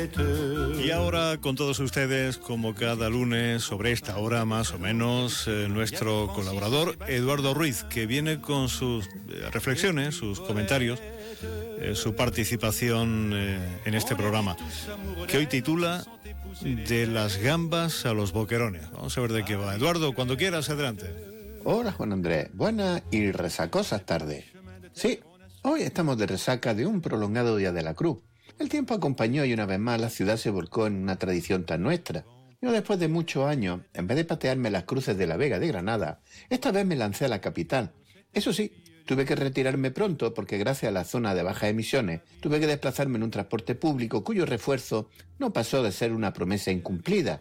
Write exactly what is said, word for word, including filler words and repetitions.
Y ahora con todos ustedes, como cada lunes, sobre esta hora más o menos, eh, nuestro colaborador Eduardo Ruiz, que viene con sus eh, reflexiones, sus comentarios, eh, su participación eh, en este programa, que hoy titula De las gambas a los boquerones. Vamos a ver de qué va. Eduardo, cuando quieras, adelante. Hola Juan Andrés, buenas y resacosas tardes. Sí, hoy estamos de resaca de un prolongado Día de la Cruz. El tiempo acompañó y una vez más la ciudad se volcó en una tradición tan nuestra. Yo después de muchos años, en vez de patearme las cruces de la Vega de Granada, esta vez me lancé a la capital. Eso sí, tuve que retirarme pronto porque gracias a la zona de bajas emisiones tuve que desplazarme en un transporte público cuyo refuerzo no pasó de ser una promesa incumplida.